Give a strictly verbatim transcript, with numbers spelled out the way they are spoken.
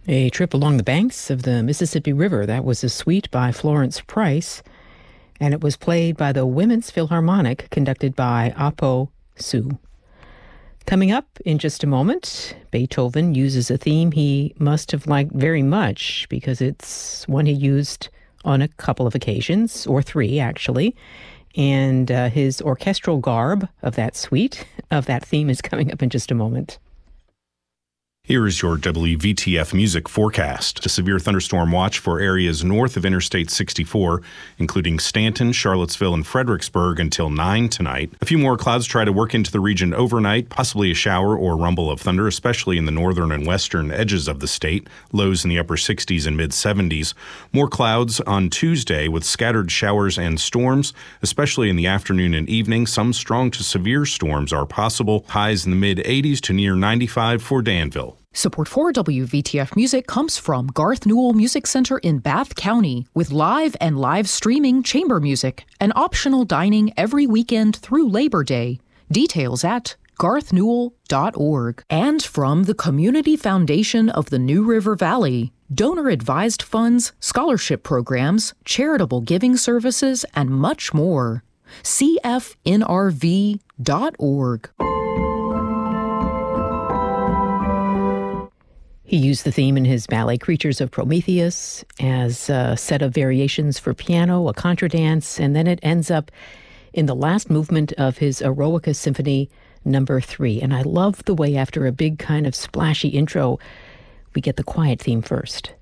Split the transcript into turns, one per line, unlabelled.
A Trip Along the Banks of the Mississippi River. That was a suite by Florence Price, and it was played by the Women's Philharmonic, conducted by Apo Sue. Coming up in just a moment, Beethoven uses a theme he must have liked very much because it's one he used on a couple of occasions, or three actually, and uh, his orchestral garb of that suite, of that theme, is coming up in just a moment.
Here is your W V T F music forecast. A severe thunderstorm watch for areas north of Interstate sixty-four, including Stanton, Charlottesville, and Fredericksburg until nine tonight. A few more clouds try to work into the region overnight, possibly a shower or rumble of thunder, especially in the northern and western edges of the state. Lows in the upper sixties and mid seventies. More clouds on Tuesday with scattered showers and storms, especially in the afternoon and evening. Some strong to severe storms are possible. Highs in the mid eighties to near ninety-five for Danville.
Support for W V T F Music comes from Garth Newell Music Center in Bath County, with live and live streaming chamber music and optional dining every weekend through Labor Day. Details at garth newell dot org. And from the Community Foundation of the New River Valley, donor-advised funds, scholarship programs, charitable giving services, and much more. c f n r v dot org.
He used the theme in his ballet Creatures of Prometheus as a set of variations for piano, a contradance, and then it ends up in the last movement of his Eroica Symphony number three. And I love the way after a big kind of splashy intro, we get the quiet theme first.